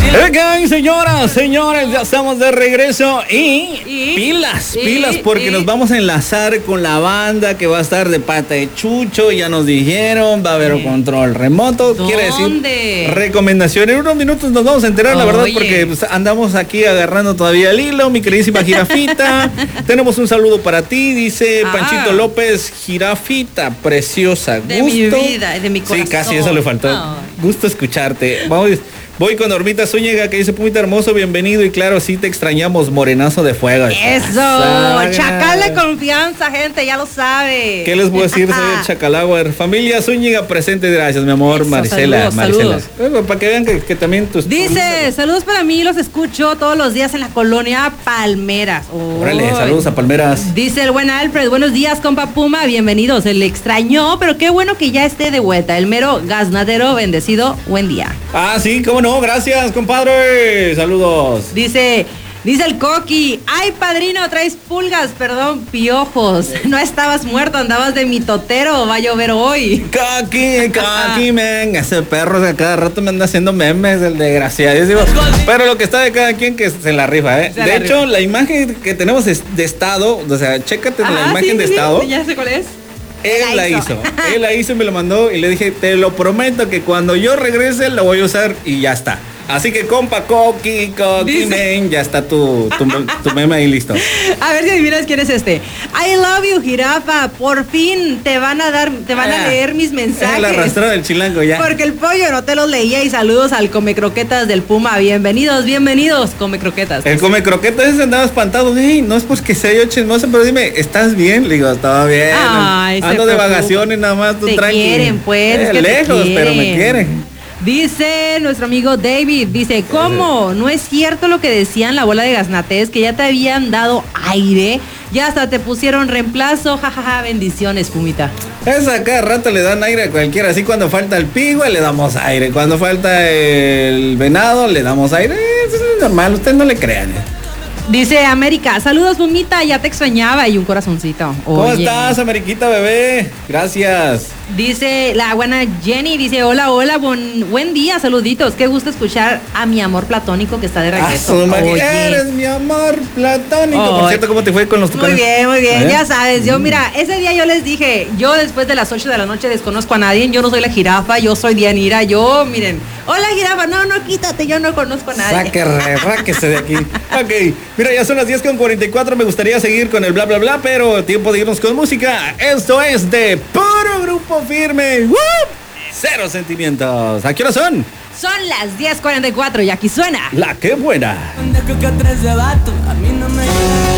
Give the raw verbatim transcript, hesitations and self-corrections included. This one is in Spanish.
Ok, señoras, señores, ya estamos de regreso y, ¿Y? pilas, ¿Y? pilas, porque ¿Y? nos vamos a enlazar con la banda que va a estar de pata de Chucho, ya nos dijeron, va a haber un control remoto, ¿Dónde? quiere decir recomendación. En unos minutos nos vamos a enterar, la verdad, porque pues, andamos aquí agarrando todavía el hilo, mi queridísima Jirafita. Tenemos un saludo para ti, dice ah. Panchito López, Jirafita, preciosa. De gusto. mi vida, de mi corazón. Sí, casi eso le faltó. Oh. Gusto escucharte. Vamos. Voy con Normita Zúñiga que dice, Pumita hermoso, bienvenido y claro, sí te extrañamos, morenazo de fuego. Eso, Saga. Chacal de confianza, gente, ya lo sabe. ¿Qué les voy a decir? Soy el Chacalauer. Familia Zúñiga presente, gracias, mi amor. Eso, Maricela. Saludos, Maricela. saludos. Bueno, para que vean que, que también tus... Dice, saludos para mí, los escucho todos los días en la colonia Palmeras. Oh. Órale, saludos a Palmeras. Dice el buen Alfred, buenos días, compa Puma, bienvenidos. Se le extrañó, pero qué bueno que ya esté de vuelta. El mero gaznatero, bendecido, buen día. Ah, sí, cómo no. No, gracias, compadre. Saludos. Dice, dice el Coqui, ay, padrino, traes pulgas, perdón, piojos. No estabas muerto, andabas de mitotero, va a llover hoy. Coqui, Coqui, men. Ese perro de cada rato me anda haciendo memes, el desgraciadísimo. Pero lo que está de cada quien que se la rifa, ¿eh? Se de hecho, rifa. La imagen que tenemos es de estado, o sea, chécate Ajá, la imagen sí, de sí, estado. Ya sé cuál es. Él la hizo. hizo, él la hizo y me lo mandó y le dije, te lo prometo que cuando yo regrese lo voy a usar y ya está. Así que compa Coqui, Coqui, men, ya está tu, tu, tu meme ahí listo. A ver si adivinas quién es este. I love you, jirafa. Por fin te van a dar, te van ah, a leer mis mensajes. El arrastró del chilango ya. Porque el pollo no te los leía y saludos al come croquetas del Puma. Bienvenidos, bienvenidos, come croquetas. El come croquetas ese andaba espantado. Hey, no es porque sea yo chismoso, pero dime, ¿estás bien? Le digo, estaba bien. Ay, ando de vacaciones nada más, tú te tranqui. quieren, pues. Eh, es que lejos, te pero me quieren. Dice nuestro amigo David, dice, ¿cómo? ¿No es cierto lo que decían la bola de gaznates? Que ya te habían dado aire, ya hasta te pusieron reemplazo, jajaja, ja, ja, bendiciones, Pumita. Esa cada rato le dan aire a cualquiera, así cuando falta el pigua le damos aire, cuando falta el venado le damos aire, eso es normal, ustedes no le crean. Dice América, saludos Pumita, ya te extrañaba y un corazoncito. ¿Cómo Oye. estás, Ameriquita, bebé? Gracias. Dice la buena Jenny, dice, hola, hola, buen, buen día, saluditos. Qué gusto escuchar a mi amor platónico que está de regreso. Ah, eres mi amor platónico. Oye. Por cierto, ¿cómo te fue con los tucanes? Muy bien, muy bien, ¿Eh? Ya sabes, yo mira, ese día yo les dije, yo después de las ocho de la noche desconozco a nadie, yo no soy la jirafa, yo soy Dianira, yo, miren, hola jirafa, no, no, quítate, yo no conozco a nadie. Saque, ráquese de aquí. Ok, mira, ya son las diez con cuarenta y cuatro, me gustaría seguir con el bla, bla, bla, pero tiempo de irnos con música. Esto es de Puro Grupo Firme. ¡Woo! Cero sentimientos. ¿A qué hora son? Son las diez cuarenta y cuatro y aquí suena La que buena. A mí no me